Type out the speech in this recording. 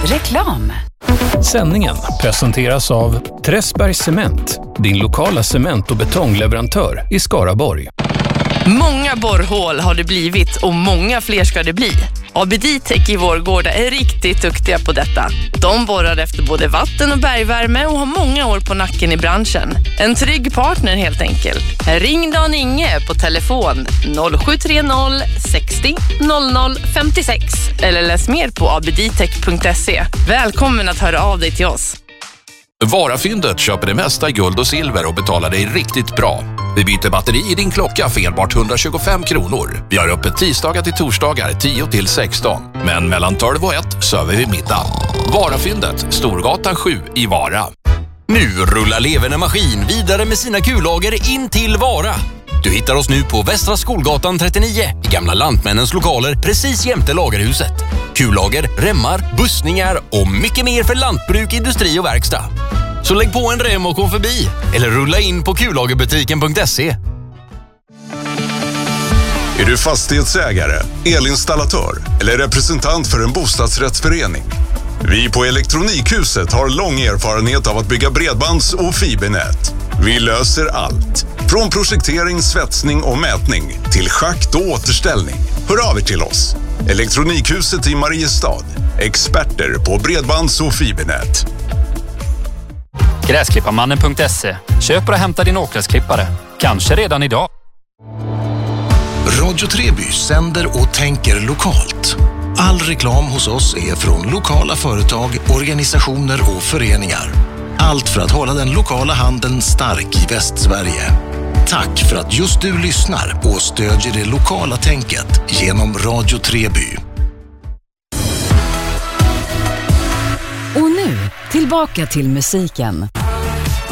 Reklam. Sändningen presenteras av Träsbergs Cement, din lokala cement- och betongleverantör i Skaraborg. Många borrhål har det blivit och många fler ska det bli. ABD-Tech i Vårgårda är riktigt duktiga på detta. De borrar efter både vatten- och bergvärme och har många år på nacken i branschen. En trygg partner helt enkelt. Ring Dan Inge på telefon 0730 60 00 56 eller läs mer på abdtech.se. Välkommen att höra av dig till oss. Varafyndet köper det mesta i guld och silver och betalar dig riktigt bra. Vi byter batteri i din klocka för enbart 125 kronor. Vi har öppet tisdagar till torsdagar 10 till 16. Men mellan 12 och 1 söver vi middag. Varafyndet, Storgatan 7 i Vara. Nu rullar Leverne Maskin vidare med sina kullager in till Vara. Du hittar oss nu på Västra Skolgatan 39 i gamla Lantmännens lokaler precis jämte lagerhuset. Kullager, remmar, bussningar och mycket mer för lantbruk, industri och verkstad. Så lägg på en rem och kom förbi eller rulla in på kullagerbutiken.se. Är du fastighetsägare, elinstallatör eller representant för en bostadsrättsförening? Vi på Elektronikhuset har lång erfarenhet av att bygga bredbands- och fibernät. Vi löser allt. Från projektering, svetsning och mätning till schakt och återställning. Hör av er till oss. Elektronikhuset i Mariestad. Experter på bredbands- och fibernät. Gräsklipparmannen.se. Köp och hämta din åkgräsklippare. Kanske redan idag. Radio Treby sänder och tänker lokalt. All reklam hos oss är från lokala företag, organisationer och föreningar. Allt för att hålla den lokala handeln stark i Västsverige. Tack för att just du lyssnar och stödjer det lokala tänket genom Radio Treby. Och nu, tillbaka till musiken.